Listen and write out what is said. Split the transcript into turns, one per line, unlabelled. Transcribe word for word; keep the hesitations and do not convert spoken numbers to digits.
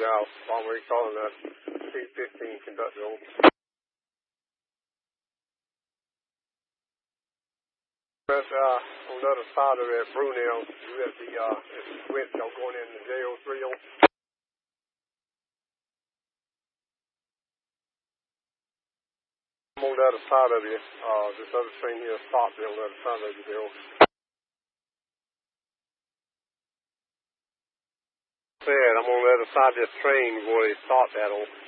now. I'm recalling that T fifteen conductor on. But, uh, on the other side of that Brunel, you have the, uh, winch going in the J O three on. I'm on the other side of you. Uh, this other train here stopped on the other side of you, Bill. Said, I'm on the other side of this train where they stopped at on.